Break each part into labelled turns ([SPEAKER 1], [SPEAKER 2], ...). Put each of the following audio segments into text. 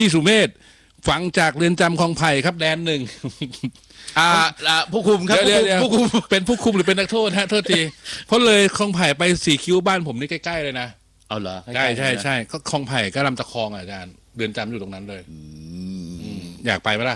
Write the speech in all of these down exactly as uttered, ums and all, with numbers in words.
[SPEAKER 1] พี่สุเมธฝังจากเรือนจำคลองไผ่ครับแดนหนึ่ง
[SPEAKER 2] อ่าผู้คุมครับ
[SPEAKER 1] เดี๋ยวเดี๋ยว
[SPEAKER 2] ผู้คุม
[SPEAKER 1] เป็นผู้คุมหรือเป็นนักโทษฮะโทษทีเพราะเลยคลองไผ่ไปสี่คิ้วบ้านผมนี่ใกล้ๆเลยนะ
[SPEAKER 2] เอาเหรอ
[SPEAKER 1] ใช่ใช่ใช่ก็คลองไผ่ก็ลำตะคองอาจารย์เรือนจำอยู่ตรงนั้นเลยอยากไปไหมล่ะ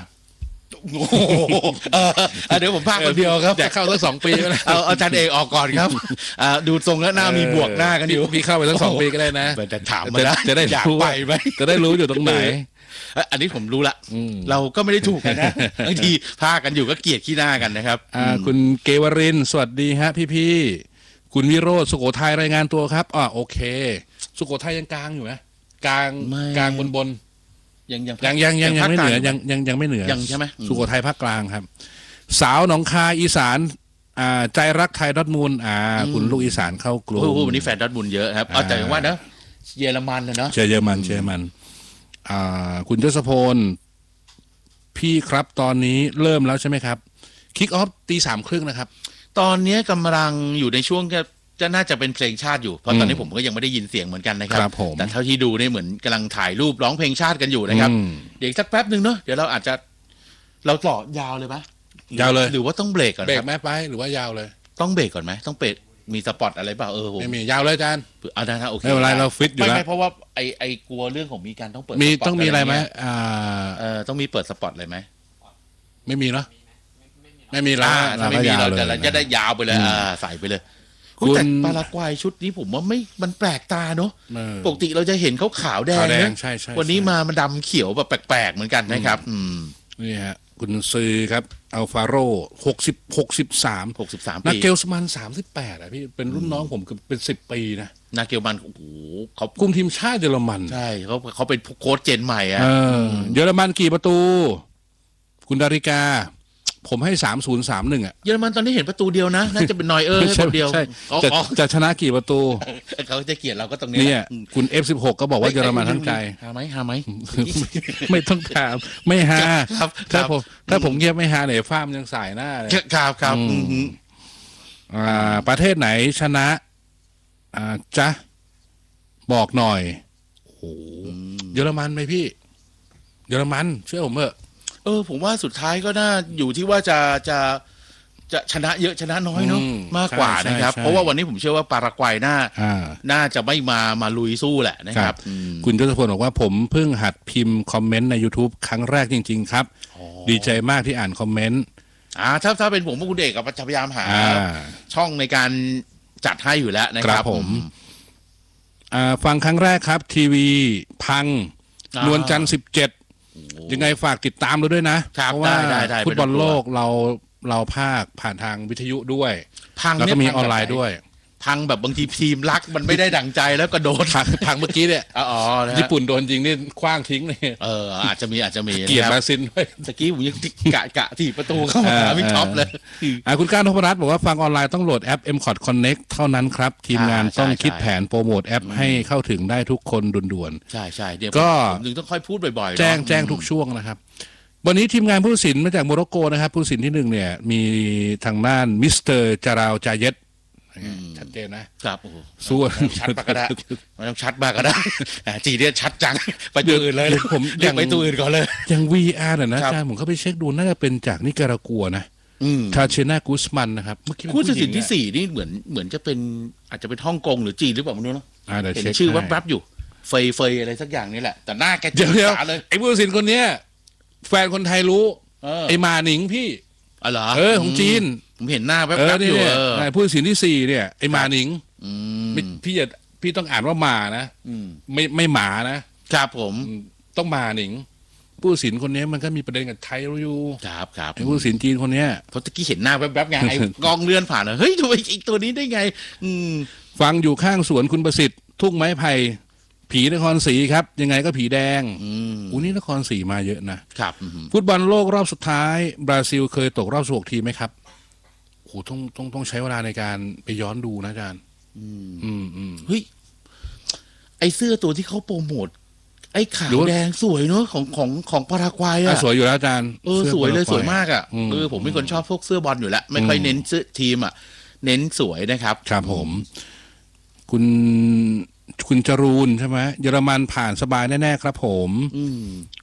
[SPEAKER 2] เดี๋ยวผมพากคนเดียวครับ
[SPEAKER 1] อยากเข้าสักสองปีก็ได้
[SPEAKER 2] เอาอาจารย์เอกออกก่อนครับดูทรงแล้วหน้ามีบวกหน้ากันอยู่
[SPEAKER 1] พี่เข้าไปสักสองปีก็ได้นะ
[SPEAKER 2] แต่ถามมาแล้ว
[SPEAKER 1] จะได้
[SPEAKER 2] อยากไปไหม
[SPEAKER 1] จะได้รู้อยู่ตรงไหน
[SPEAKER 2] อันนี้ผมรู้ละเราก็ไม่ได้ถูกกันนะบางทีพากันอยู่ก็เกลียดขี้หน้ากันนะครับ
[SPEAKER 1] คุณเกวรินสวัสดีฮะพี่ๆคุณวิโรจน์สุโขทัยรายงานตัวครับอ่าโอเคสุโขทัยยังกลางอยู่ไหมกลางกลางบนบน
[SPEAKER 2] ยังยัง
[SPEAKER 1] ยังยังยังยังไม่เหนือยังยังยังไม่เหนือ
[SPEAKER 2] ยังใช่ไหม
[SPEAKER 1] สุโขทัยภาคกลางครับสาวหนองคายอีสานอ่าใจรักไทยดอทมูลอ่าคุณลูกอีสานเข้ากลุ่ม
[SPEAKER 2] วันนี้แฟนดอทมูลเยอะครับเอาแต่ว่านะเยอรมันนะเนาะ
[SPEAKER 1] เยอรมันเยอรมันอ่าคุณยศพลพี่ครับตอนนี้เริ่มแล้วใช่ไหมครับคิกออฟตีสามครึ่งนะครับ
[SPEAKER 2] ตอนนี้กำลังอยู่ในช่วงจะน่าจะเป็นเพลงชาติอยู่เพราะตอนนี้ผมก็ยังไม่ได้ยินเสียงเหมือนกันนะครับแต่เท่าที่ดูนี่เหมือนกำลังถ่ายรูปร้องเพลงชาติกันอยู่นะครับเดี๋ยวสักแป๊บหนึ่งเนาะเดี๋ยวเราอาจจะเราต่อยาวเลยไหม
[SPEAKER 1] ยาวเลย
[SPEAKER 2] หรือว่าต้องเบรกก่อน
[SPEAKER 1] เบรกไหมไปหรือว่ายาวเลย
[SPEAKER 2] ต้องเบรกก่อนไหมต้องเปิดมีสปอตอะไรเปล่าเออผม
[SPEAKER 1] ไม่มียาวเลยอาจารย์
[SPEAKER 2] เอาได้นะโอเค
[SPEAKER 1] ไม่เป็นไรเราฟิตอยู่แล้ว
[SPEAKER 2] ไม่เพราะว่าไอไอกลัวเรื่องของมีการต้องเปิด
[SPEAKER 1] มีต้องมีอะไรไหมอ่า
[SPEAKER 2] เออต้องมีเปิดสปอตอะไรไหม
[SPEAKER 1] ไม่มีเนาะไม่มีละ
[SPEAKER 2] ถ้าไม่มีเราจะจะได้ยาวไปเลยอ่าใส่ไปเลยแต่ปารากวัยชุดนี้ผมว่าไม่มันแปลกตาเนาะปกติเราจะเห็นเขาขาวแดงนะวันนี้มามันดำเขียวแบบแปลกๆเหมือนกันนะครับอืม
[SPEAKER 1] นี่ฮะคุณซื้อครับอัลฟาโรหกสิบหกสิบสาม
[SPEAKER 2] หกสิบสาม
[SPEAKER 1] ปีนาเกลสมันสามสิบแปดอ่ะพี่เป็นรุ่นน้องผมคือเป็นสิบปีนะ
[SPEAKER 2] นาเกลมันโอ้โห
[SPEAKER 1] เขาคุมทีมชาติเยอรมัน
[SPEAKER 2] ใช่เขาเขาเป็นโค้ชเจนใหม่อ่ะ
[SPEAKER 1] เยอรมันกี่ประตูคุณดาริกาผมให้สามศูนย์สามหนึ่งอ่ะ
[SPEAKER 2] เยอรมันตอนนี้เห็นประตูเดียวนะน่าจะเป็นนอยเออร์คนเดียว
[SPEAKER 1] จะจะชนะกี่ประตู
[SPEAKER 2] เขาจะเกลียดเราก็ตรงนี้
[SPEAKER 1] เนี่ยคุณ เอฟ สิบหก ก็บอกว่าเยอรมันทั้งใจ
[SPEAKER 2] หาไหมหาไหม
[SPEAKER 1] ไม่ต้องถามไม่หาถ้าผมถ้าผมเงียบไม่หาเนี่ยฟ้ามยังสายหน้าเลย
[SPEAKER 2] ครับครับ
[SPEAKER 1] อ่าประเทศไหนชนะอ่าจ๊ะบอกหน่อยโอ้เยอรมันไหมพี่เยอรมันเชื่อผมเถอะ
[SPEAKER 2] เออผมว่าสุดท้ายก็น่าอยู่ที่ว่าจะจะจะชนะเยอะชนะน้อยเนาะมากกว่านะครับเพราะว่าวันนี้ผมเชื่อว่าปารากวัยน่าน่าจะไม่มามาลุยสู้แหละนะครับ
[SPEAKER 1] คุณยศพลบอกว่าผมเพิ่งหัดพิมพ์คอมเมนต์ใน YouTube ครั้งแรกจริงๆครับดีใจมากที่อ่านคอมเมนต์
[SPEAKER 2] อ่าถ้าถ้าเป็นผมคุณเอกก็จะพยายามหาช่องในการจัดให้อยู่แล้วนะครับ
[SPEAKER 1] ผมฟังครั้งแรกครับทีวีพังนวลจันทร์สิบเจ็ดยังไงฝากติดตามเราด้วยนะเพราะว่าฟุตบอลโลกเราเราภาคผ่านทางวิทยุด้วยแล้วก็มีออนไลน์ด้วย
[SPEAKER 2] พังแบบบางทีทีมรักมันไม่ได้ดั่งใจแล้วก็โดน
[SPEAKER 1] พังเมื่อกี้เนี่ย
[SPEAKER 2] อ๋อ
[SPEAKER 1] ญี่ปุ่นโดนจริงนี่คว้างทิ้งเลย
[SPEAKER 2] เอออาจจะมีอาจจะมี
[SPEAKER 1] เกียรติบราซิลด้วย
[SPEAKER 2] ตะกี้ผมยังกะกะที่ประตูเข้ามาไม่ท็อปเลย
[SPEAKER 1] คุณก้านทพรัตน์บอกว่าฟังออนไลน์ต้องโหลดแอป เอ็ม คอร์ด Connect เท่านั้นครับทีมงานต้องคิดแผนโปรโมทแอปให้เข้าถึงได้ทุกคนด่วน
[SPEAKER 2] ๆใช่ใช่เดี๋ยว
[SPEAKER 1] ก็
[SPEAKER 2] ถึงต้องค่อยพูดบ่อย
[SPEAKER 1] ๆแจ้งแจ้งทุกช่วงนะครับวันนี้ทีมงานผู้ตัดสินมาจากโมร็อกโกนะครับผู้ตัดสินที่หนึ่งเนี่ยมีทางด้านมิสเตอร์จาราวจาเยตชัดเจน
[SPEAKER 2] นะครับโอ้โห
[SPEAKER 1] สู้
[SPEAKER 2] ชัดมากก็ได้มันต้องชัดมากก็ได้จีเนี่ยชัดจังไปตัวอื่นเลยผมยังไปตัวอื่นก่อนเลย
[SPEAKER 1] ยัง วี อาร์ น่ะนะอาจารย์ผมเข้าไปเช็คดูน่าจะเป็นจากนิการากัวนะทาเชนากุสมันนะครับ
[SPEAKER 2] ผู้ตัดสินที่สี่นี่เหมือนเหมือนจะเป็นอาจจะเป็นฮ่องกงหรือจีนหรือเปล่าไม่รู้เนาะเห็นชื่อแวบๆอยู่เฟยเฟยอะไรสักอย่างนี่แหละแต่หน้าแก
[SPEAKER 1] เจ๋งเลยไอ้ผู้ตัดสินคนเนี้ยแฟนคนไทยรู้ไอ้มาหนิงพี่
[SPEAKER 2] อ๋อเหรอ
[SPEAKER 1] เออของจีน
[SPEAKER 2] ผมเห็นหน้าแว๊บๆอยู่
[SPEAKER 1] ผู้ตัดสินที่สี่เนี่ยไอ้มาหนิงพี่จะพี่ต้องอ่านว่ามานะไม่ไม่หมานะครับ
[SPEAKER 2] ผม
[SPEAKER 1] ต้องมาหนิงผู้ตัดสินคนนี้มันก็มีประเด็นกับไทยอยู่
[SPEAKER 2] ครับครับ
[SPEAKER 1] ไอ้ผู้ตัดสินจีนคนนี้
[SPEAKER 2] เพราะตะกี้เห็นหน้าแว๊บๆไงไอ้กองเลื่อนผ่านเฮ้ยทำไมไอ้ตัวนี้ได้ไง
[SPEAKER 1] ฟังอยู่ข้างสวนคุณประสิทธิ์ทุ่งไม้ไผ่ผีนครศรีครับยังไงก็ผีแดงอู้นี่นครศรีมาเยอะนะครับฟุตบอลโลกรอบสุดท้ายบราซิลเคยตกรอบสิบหกทีมไหมครับโอ้ต้องต้องต้องใช้เวลาในการไปย้อนดูนะอาจารย์อืมอืม
[SPEAKER 2] เฮ้ยไอเสื้อตัวที่เขาโปรโมทไอ้ขาวแดงสวยเนอะของของของปารากวัยอ่ะ
[SPEAKER 1] สวยอยู่แล้วอาจารย์
[SPEAKER 2] เออสวยเลยสวยมากอ่ะเออผมเป็นคนชอบพวกเสื้อบอลอยู่แล้วไม่ค่อยเน้นเสื้อทีมอ่ะเน้นสวยนะครับ
[SPEAKER 1] ครับผมคุณคุณจรูนใช่ไหมเยอรมันผ่านสบายแน่ๆครับผม